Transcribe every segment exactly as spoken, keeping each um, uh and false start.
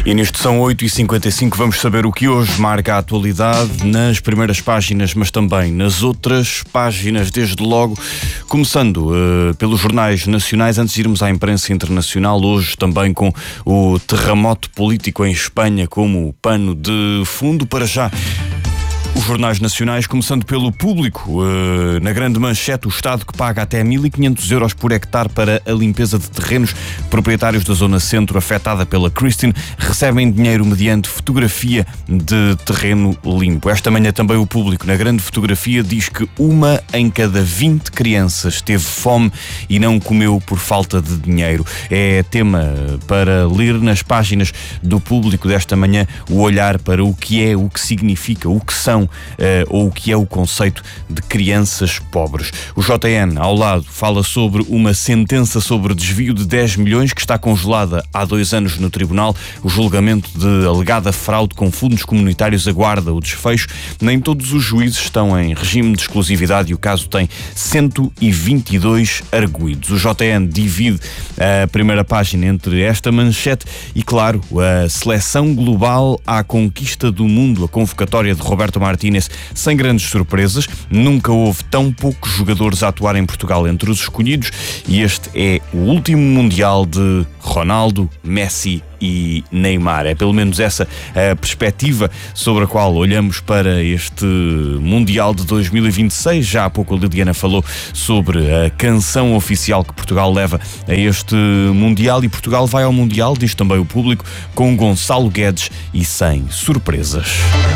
E nisto são oito e cinquenta e cinco, vamos saber o que hoje marca a atualidade nas primeiras páginas, mas também nas outras páginas, desde logo, começando uh, pelos jornais nacionais, antes de irmos à imprensa internacional, hoje também com o terremoto político em Espanha como pano de fundo. Para já, os jornais nacionais, começando pelo Público, uh, na grande manchete, o Estado que paga até mil e quinhentos euros por hectare para a limpeza de terrenos. Proprietários da zona centro afetada pela Christine recebem dinheiro mediante fotografia de terreno limpo. Esta manhã também o Público, na grande fotografia, diz que uma em cada vinte crianças teve fome e não comeu por falta de dinheiro. É tema para ler nas páginas do Público desta manhã, o olhar para o que é, o que significa, o que são Uh, ou o que é o conceito de crianças pobres. O J N, ao lado, fala sobre uma sentença sobre desvio de dez milhões que está congelada há dois anos no tribunal. O julgamento de alegada fraude com fundos comunitários aguarda o desfecho. Nem todos os juízes estão em regime de exclusividade e o caso tem cento e vinte e dois arguidos. O J N divide a primeira página entre esta manchete e, claro, a seleção global à conquista do mundo, a convocatória de Roberto Martínez, sem grandes surpresas. Nunca houve tão poucos jogadores a atuar em Portugal entre os escolhidos e este é o último Mundial de Ronaldo, Messi e Neymar. É pelo menos essa a perspectiva sobre a qual olhamos para este Mundial de dois mil e vinte e seis. Já há pouco a Liliana falou sobre a canção oficial que Portugal leva a este Mundial, e Portugal vai ao Mundial, diz também o Público, com Gonçalo Guedes e sem surpresas.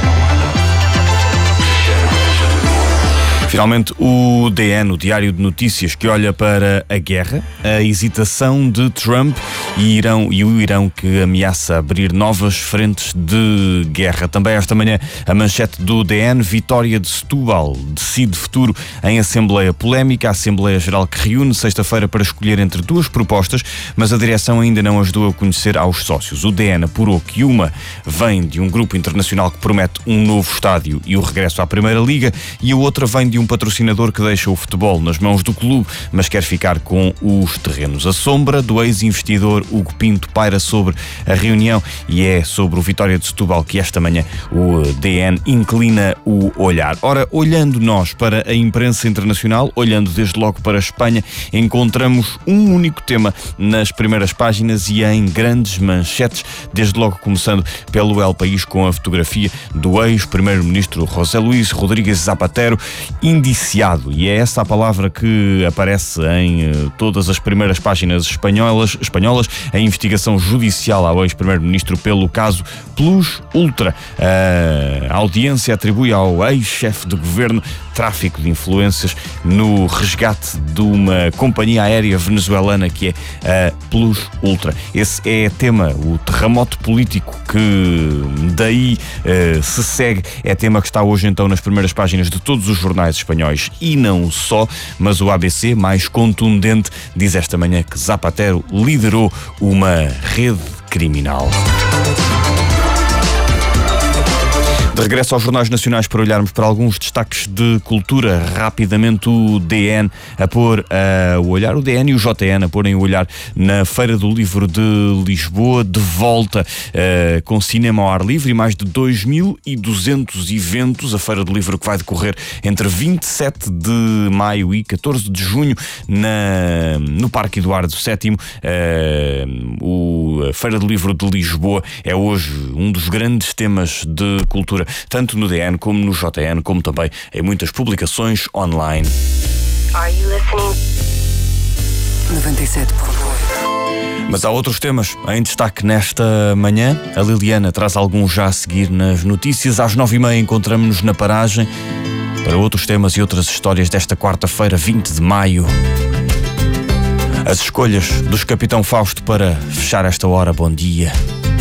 Finalmente, o D N, o Diário de Notícias, que olha para a guerra, a hesitação de Trump e, Irão, e o Irão que ameaça abrir novas frentes de guerra. Também esta manhã a manchete do D N, vitória de Setúbal, decide futuro em Assembleia Polémica. A Assembleia Geral que reúne sexta-feira para escolher entre duas propostas, mas a direção ainda não as deu a conhecer aos sócios. O D N apurou que uma vem de um grupo internacional que promete um novo estádio e o regresso à Primeira Liga, e a outra vem de um um patrocinador que deixa o futebol nas mãos do clube, mas quer ficar com os terrenos. A sombra do ex-investidor Hugo Pinto paira sobre a reunião e é sobre o Vitória de Setúbal que esta manhã o D N inclina o olhar. Ora, olhando nós para a imprensa internacional, olhando desde logo para a Espanha, encontramos um único tema nas primeiras páginas e em grandes manchetes, desde logo começando pelo El País com a fotografia do ex-primeiro-ministro José Luís Rodríguez Zapatero, indiciado, e é essa a palavra que aparece em uh, todas as primeiras páginas espanholas, espanholas, a investigação judicial ao ex-primeiro-ministro pelo caso Plus Ultra. Uh, a audiência atribui ao ex-chefe de governo tráfico de influências no resgate de uma companhia aérea venezuelana que é a Plus Ultra. Esse é tema, o terremoto político que daí uh, se segue, é tema que está hoje então nas primeiras páginas de todos os jornais espanhóis e não só, mas o A B C, mais contundente, diz esta manhã que Zapatero liderou uma rede criminal. De regresso aos jornais nacionais para olharmos para alguns destaques de cultura. Rapidamente o D N a pôr uh, o olhar, o D N e o J N a porem o olhar na Feira do Livro de Lisboa, de volta uh, com cinema ao ar livre e mais de dois mil e duzentos eventos. A Feira do Livro que vai decorrer entre vinte e sete de maio e catorze de junho na, no Parque Eduardo sétimo. Uh, o, a Feira do Livro de Lisboa é hoje um dos grandes temas de cultura, tanto no D N como no J N, como também em muitas publicações online. Are you listening? noventa e sete ponto oito. Mas há outros temas em destaque nesta manhã. A Liliana traz alguns já a seguir nas notícias. Às nove e meia encontramos-nos na paragem para outros temas e outras histórias desta quarta-feira, vinte de maio. As escolhas dos Capitão Fausto para fechar esta hora. Bom dia.